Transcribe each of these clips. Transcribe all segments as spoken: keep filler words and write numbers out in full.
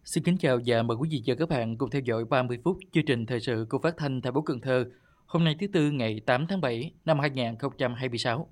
Xin kính chào và mời quý vị và các bạn cùng theo dõi ba mươi phút chương trình thời sự của Phát thanh Thành phố Cần Thơ. Hôm nay thứ Tư ngày tám tháng bảy năm hai nghìn không trăm hai mươi sáu.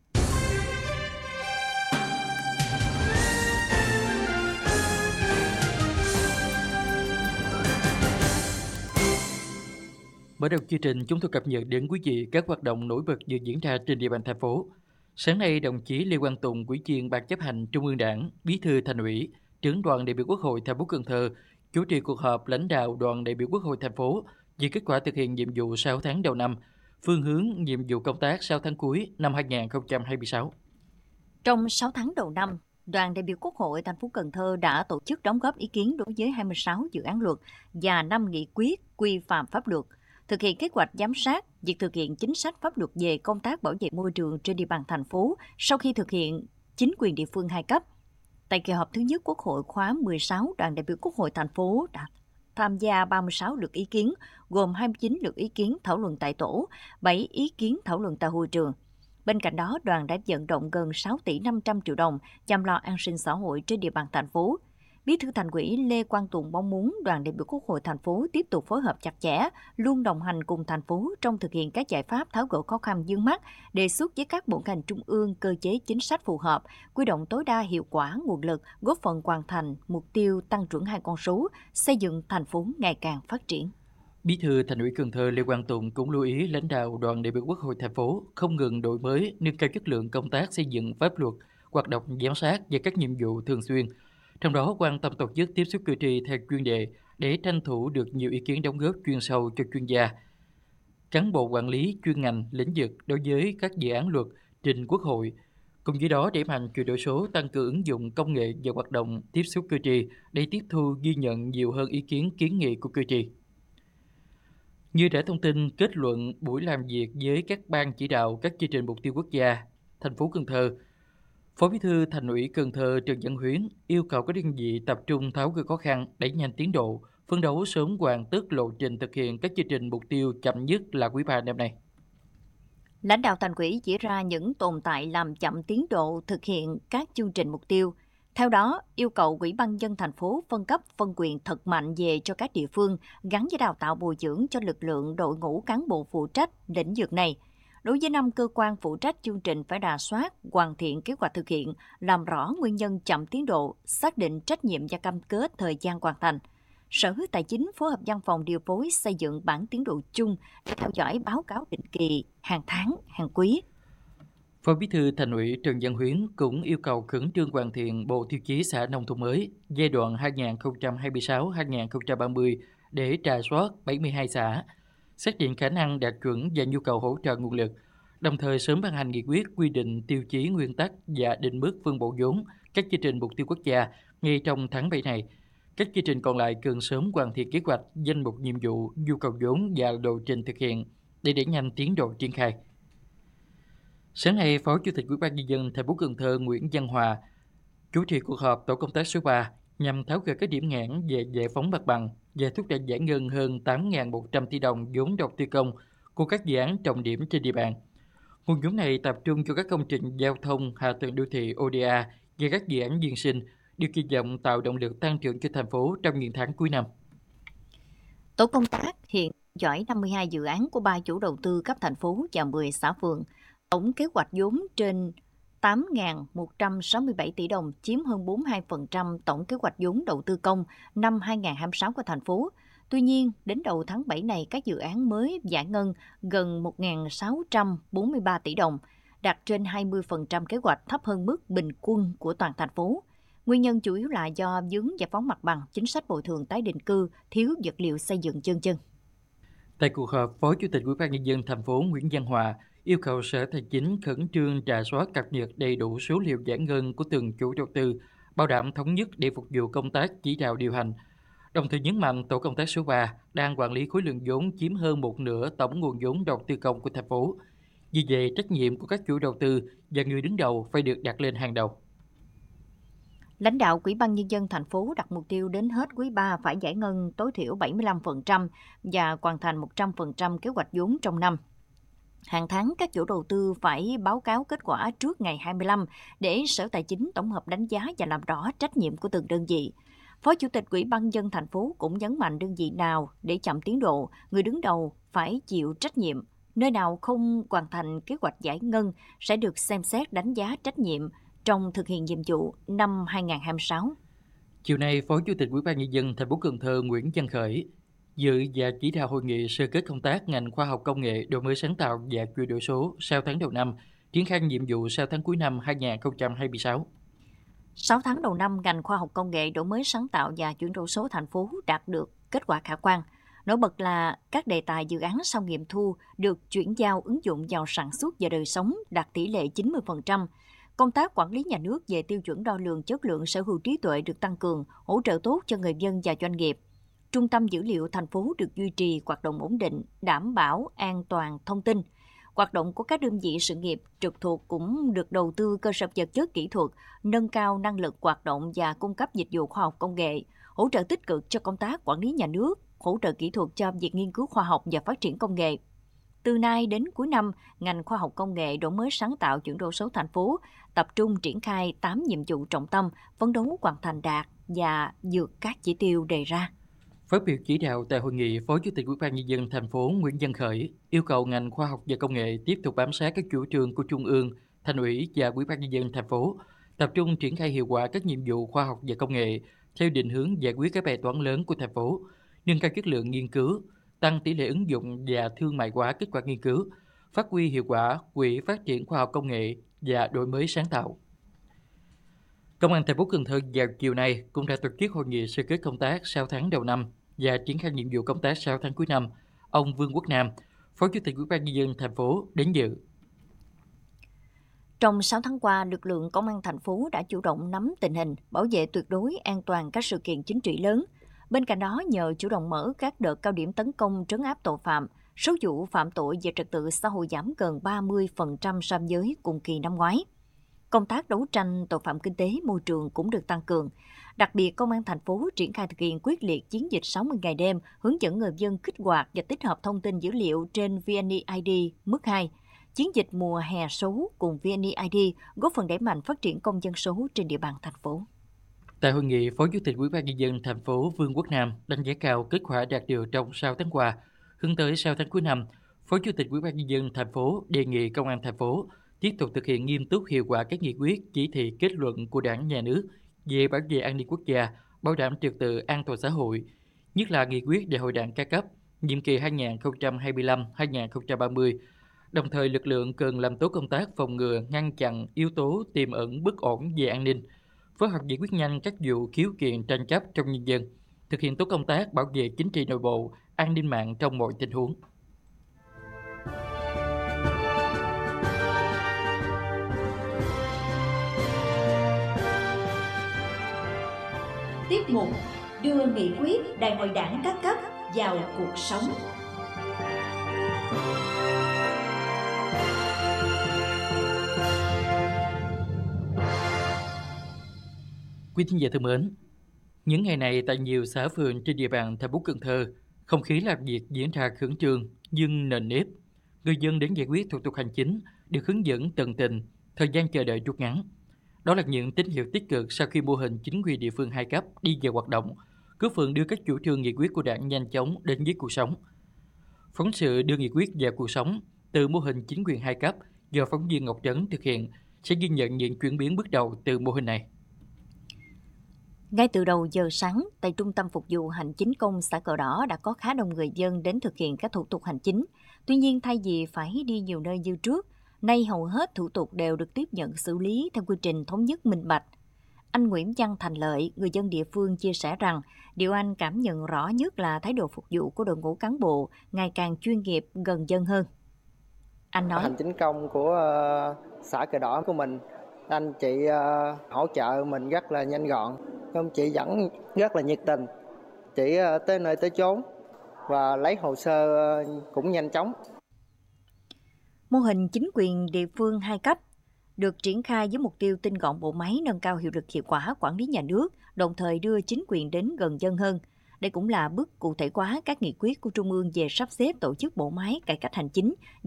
Mở đầu chương trình, chúng tôi cập nhật đến quý vị các hoạt động nổi bật vừa diễn ra trên địa bàn thành phố. Sáng nay, đồng chí Lê Quang Tùng, Ủy viên Ban Chấp hành Trung ương Đảng, Bí thư Thành ủy, Trưởng đoàn đại biểu Quốc hội thành phố Cần Thơ chủ trì cuộc họp lãnh đạo đoàn đại biểu Quốc hội thành phố về kết quả thực hiện nhiệm vụ sáu tháng đầu năm, phương hướng nhiệm vụ công tác sáu tháng cuối năm hai nghìn không trăm hai mươi sáu. Trong sáu tháng đầu năm, đoàn đại biểu Quốc hội thành phố Cần Thơ đã tổ chức đóng góp ý kiến đối với hai mươi sáu dự án luật và năm nghị quyết quy phạm pháp luật, thực hiện kế hoạch giám sát việc thực hiện chính sách pháp luật về công tác bảo vệ môi trường trên địa bàn thành phố sau khi thực hiện chính quyền địa phương hai cấp. Tại kỳ họp thứ nhất Quốc hội khóa mười sáu, đoàn đại biểu Quốc hội thành phố đã tham gia ba mươi sáu lượt ý kiến, gồm hai mươi chín lượt ý kiến thảo luận tại tổ, bảy ý kiến thảo luận tại hội trường. Bên cạnh đó, đoàn đã vận động gần sáu tỷ năm trăm triệu đồng chăm lo an sinh xã hội trên địa bàn thành phố. Bí thư Thành ủy Lê Quang Tùng mong muốn đoàn đại biểu Quốc hội thành phố tiếp tục phối hợp chặt chẽ, luôn đồng hành cùng thành phố trong thực hiện các giải pháp tháo gỡ khó khăn vướng mắc, đề xuất với các bộ ngành trung ương cơ chế chính sách phù hợp, huy động tối đa hiệu quả nguồn lực, góp phần hoàn thành mục tiêu tăng trưởng hai con số, xây dựng thành phố ngày càng phát triển. Bí thư Thành ủy Cần Thơ Lê Quang Tùng cũng lưu ý lãnh đạo đoàn đại biểu Quốc hội thành phố không ngừng đổi mới, nâng cao chất lượng công tác xây dựng pháp luật, hoạt động giám sát và các nhiệm vụ thường xuyên. Trong đó quan tâm tổ chức tiếp xúc cử tri theo chuyên đề để tranh thủ được nhiều ý kiến đóng góp chuyên sâu cho chuyên gia, cán bộ quản lý chuyên ngành lĩnh vực đối với các dự án luật trình Quốc hội. Cùng với đó, đẩy mạnh chuyển đổi số, tăng cường ứng dụng công nghệ và hoạt động tiếp xúc cử tri để tiếp thu ghi nhận nhiều hơn ý kiến kiến nghị của cử tri. Như đã thông tin kết luận buổi làm việc với các ban chỉ đạo các chương trình mục tiêu quốc gia, thành phố Cần Thơ, Phó Bí thư Thành ủy Cần Thơ Trần Văn Huyến yêu cầu các đơn vị tập trung tháo gỡ khó khăn, đẩy nhanh tiến độ, phấn đấu sớm hoàn tất lộ trình thực hiện các chương trình mục tiêu chậm nhất là quý ba năm nay. Lãnh đạo Thành ủy chỉ ra những tồn tại làm chậm tiến độ thực hiện các chương trình mục tiêu. Theo đó, yêu cầu Ủy ban nhân dân thành phố phân cấp phân quyền thật mạnh về cho các địa phương gắn với đào tạo bồi dưỡng cho lực lượng đội ngũ cán bộ phụ trách lĩnh vực này. Đối với năm cơ quan phụ trách chương trình phải rà soát, hoàn thiện kế hoạch thực hiện, làm rõ nguyên nhân chậm tiến độ, xác định trách nhiệm và cam kết thời gian hoàn thành. Sở Tài chính phối hợp văn phòng điều phối xây dựng bản tiến độ chung để theo dõi báo cáo định kỳ, hàng tháng, hàng quý. Phó Bí thư Thành ủy Trần Văn Huyến cũng yêu cầu khẩn trương hoàn thiện Bộ Tiêu chí xã nông thôn mới giai đoạn hai nghìn không trăm hai mươi sáu đến hai nghìn không trăm ba mươi để rà soát bảy mươi hai xã, xác định khả năng đạt chuẩn và nhu cầu hỗ trợ nguồn lực, đồng thời sớm ban hành nghị quyết quy định tiêu chí nguyên tắc và định mức phân bổ vốn các chương trình mục tiêu quốc gia ngay trong tháng bảy này. Các chương trình còn lại cần sớm hoàn thiện kế hoạch, danh mục nhiệm vụ, nhu cầu vốn và lộ trình thực hiện để đẩy nhanh tiến độ triển khai. Sáng nay, Phó Chủ tịch Ủy ban nhân dân thành phố Cần Thơ Nguyễn Văn Hòa chủ trì cuộc họp tổ công tác số ba nhằm tháo gỡ các điểm nghẽn về giải phóng mặt bằng và thúc đẩy giải ngân hơn tám nghìn một trăm tỷ đồng vốn đầu tư công của các dự án trọng điểm trên địa bàn. Nguồn vốn này tập trung cho các công trình giao thông, hạ tầng đô thị O D A và các dự án dân sinh, được kỳ vọng tạo động lực tăng trưởng cho thành phố trong những tháng cuối năm. Tổ công tác hiện dõi năm mươi hai dự án của ba chủ đầu tư cấp thành phố và mười xã phường. Tổng kế hoạch vốn trên tám nghìn một trăm sáu mươi bảy tỷ đồng, chiếm hơn bốn mươi hai phần trăm tổng kế hoạch vốn đầu tư công năm hai nghìn không trăm hai mươi sáu của thành phố. Tuy nhiên, đến đầu tháng bảy này, các dự án mới giải ngân gần một nghìn sáu trăm bốn mươi ba tỷ đồng, đạt trên hai mươi phần trăm kế hoạch, thấp hơn mức bình quân của toàn thành phố. Nguyên nhân chủ yếu là do vướng giải phóng mặt bằng, chính sách bồi thường tái định cư, thiếu vật liệu xây dựng vân vân. Tại cuộc họp, Phó Chủ tịch Ủy ban nhân dân thành phố Nguyễn Văn Hòa yêu cầu Sở Tài chính khẩn trương rà soát cập nhật đầy đủ số liệu giải ngân của từng chủ đầu tư, bảo đảm thống nhất để phục vụ công tác chỉ đạo điều hành. Đồng thời nhấn mạnh tổ công tác số ba đang quản lý khối lượng vốn chiếm hơn một nửa tổng nguồn vốn đầu tư công của thành phố. Vì vậy, trách nhiệm của các chủ đầu tư và người đứng đầu phải được đặt lên hàng đầu. Lãnh đạo Ủy ban nhân dân thành phố đặt mục tiêu đến hết quý ba phải giải ngân tối thiểu bảy mươi lăm phần trăm và hoàn thành một trăm phần trăm kế hoạch vốn trong năm. Hàng tháng, các chủ đầu tư phải báo cáo kết quả trước ngày hai mươi lăm để Sở Tài chính tổng hợp đánh giá và làm rõ trách nhiệm của từng đơn vị. Phó Chủ tịch Ủy ban nhân dân thành phố cũng nhấn mạnh đơn vị nào để chậm tiến độ, người đứng đầu phải chịu trách nhiệm. Nơi nào không hoàn thành kế hoạch giải ngân sẽ được xem xét đánh giá trách nhiệm trong thực hiện nhiệm vụ năm hai nghìn không trăm hai mươi sáu. Chiều nay, Phó Chủ tịch Ủy ban nhân dân thành phố Cần Thơ Nguyễn Văn Khởi dự và chỉ đạo hội nghị sơ kết công tác ngành khoa học công nghệ, đổi mới sáng tạo và chuyển đổi số sau tháng đầu năm, triển khai nhiệm vụ sau tháng cuối năm hai nghìn không trăm hai mươi sáu. sáu tháng đầu năm, ngành khoa học công nghệ, đổi mới sáng tạo và chuyển đổi số thành phố đạt được kết quả khả quan. Nổi bật là các đề tài dự án sau nghiệm thu được chuyển giao ứng dụng vào sản xuất và đời sống đạt tỷ lệ chín mươi phần trăm. Công tác quản lý nhà nước về tiêu chuẩn đo lường chất lượng sở hữu trí tuệ được tăng cường, hỗ trợ tốt cho người dân và doanh nghiệp. Trung tâm dữ liệu thành phố được duy trì hoạt động ổn định, đảm bảo an toàn thông tin. Hoạt động của các đơn vị sự nghiệp trực thuộc cũng được đầu tư cơ sở vật chất kỹ thuật, nâng cao năng lực hoạt động và cung cấp dịch vụ khoa học công nghệ, hỗ trợ tích cực cho công tác quản lý nhà nước, hỗ trợ kỹ thuật cho việc nghiên cứu khoa học và phát triển công nghệ. Từ nay đến cuối năm, ngành khoa học công nghệ, đổi mới sáng tạo, chuyển đổi số thành phố tập trung triển khai tám nhiệm vụ trọng tâm, phấn đấu hoàn thành đạt và vượt các chỉ tiêu đề ra. Phát biểu chỉ đạo tại hội nghị, Phó Chủ tịch Ủy ban nhân dân thành phố Nguyễn Văn Khởi yêu cầu ngành khoa học và công nghệ tiếp tục bám sát các chủ trương của Trung ương, Thành ủy và Ủy ban nhân dân thành phố, tập trung triển khai hiệu quả các nhiệm vụ khoa học và công nghệ theo định hướng giải quyết các bài toán lớn của thành phố, nâng cao chất lượng nghiên cứu, tăng tỷ lệ ứng dụng và thương mại hóa kết quả nghiên cứu, phát huy hiệu quả quỹ phát triển khoa học công nghệ và đổi mới sáng tạo. Công an thành phố Cần Thơ vào chiều nay cũng đã tổ chức hội nghị sơ kết công tác sáu tháng đầu năm và triển khai nhiệm vụ công tác sáu tháng cuối năm. Ông Vương Quốc Nam, Phó Chủ tịch Ủy ban nhân dân thành phố đến dự. Trong sáu tháng qua, lực lượng công an thành phố đã chủ động nắm tình hình, bảo vệ tuyệt đối an toàn các sự kiện chính trị lớn. Bên cạnh đó, nhờ chủ động mở các đợt cao điểm tấn công trấn áp tội phạm, số vụ phạm tội về trật tự xã hội giảm gần ba mươi phần trăm so với cùng kỳ năm ngoái. Công tác đấu tranh tội phạm kinh tế môi trường cũng được tăng cường. Đặc biệt, Công an thành phố triển khai thực hiện quyết liệt chiến dịch sáu mươi ngày đêm, hướng dẫn người dân kích hoạt và tích hợp thông tin dữ liệu trên vê en e i đê mức hai. Chiến dịch mùa hè số cùng vê en e i đê góp phần đẩy mạnh phát triển công dân số trên địa bàn thành phố. Tại hội nghị, Phó Chủ tịch Ủy ban nhân dân thành phố Vương Quốc Nam đánh giá cao kết quả đạt được trong sáu tháng qua. Hướng tới sáu tháng cuối năm, Phó Chủ tịch Ủy ban nhân dân thành phố đề nghị Công an thành phố tiếp tục thực hiện nghiêm túc hiệu quả các nghị quyết, chỉ thị, kết luận của Đảng, Nhà nước về bảo vệ an ninh quốc gia, bảo đảm trật tự an toàn xã hội, nhất là nghị quyết Đại hội Đảng các cấp nhiệm kỳ hai nghìn không trăm hai mươi lăm đến hai nghìn không trăm ba mươi. Đồng thời, lực lượng cần làm tốt công tác phòng ngừa, ngăn chặn yếu tố tiềm ẩn bất ổn về an ninh, phối hợp giải quyết nhanh các vụ khiếu kiện tranh chấp trong nhân dân, thực hiện tốt công tác bảo vệ chính trị nội bộ, an ninh mạng trong mọi tình huống. Tiếp mục đưa nghị quyết Đại hội Đảng các cấp vào cuộc sống. Quý thính giả thân mến, những ngày này tại nhiều xã phường trên địa bàn thành phố Cần Thơ, không khí làm việc diễn ra khẩn trương nhưng nền nếp. Người dân đến giải quyết thủ tục hành chính được hướng dẫn tận tình, thời gian chờ đợi rút ngắn. Đó là những tín hiệu tích cực sau khi mô hình chính quyền địa phương hai cấp đi vào hoạt động, góp phần đưa các chủ trương nghị quyết của Đảng nhanh chóng đến với cuộc sống. Phóng sự đưa nghị quyết vào cuộc sống từ mô hình chính quyền hai cấp do phóng viên Ngọc Trấn thực hiện sẽ ghi nhận những chuyển biến bước đầu từ mô hình này. Ngay từ đầu giờ sáng, tại Trung tâm Phục vụ Hành chính công xã Cờ Đỏ đã có khá đông người dân đến thực hiện các thủ tục hành chính. Tuy nhiên, thay vì phải đi nhiều nơi như trước, nay hầu hết thủ tục đều được tiếp nhận xử lý theo quy trình thống nhất minh bạch. Anh Nguyễn Văn Thành Lợi, người dân địa phương chia sẻ rằng, điều anh cảm nhận rõ nhất là thái độ phục vụ của đội ngũ cán bộ ngày càng chuyên nghiệp, gần dân hơn. Anh nói, hành chính công của uh, xã Cờ Đỏ của mình, anh chị uh, hỗ trợ mình rất là nhanh gọn, ông chị dẫn rất là nhiệt tình, chị uh, tới nơi tới chốn và lấy hồ sơ uh, cũng nhanh chóng. Mô hình chính quyền địa phương hai cấp được triển khai với mục tiêu tinh gọn bộ máy, nâng cao hiệu lực hiệu quả quản lý nhà nước, đồng thời đưa chính quyền đến gần dân hơn. Đây cũng là bước cụ thể hóa các nghị quyết của Trung ương về sắp xếp tổ chức bộ máy cải cách hành chính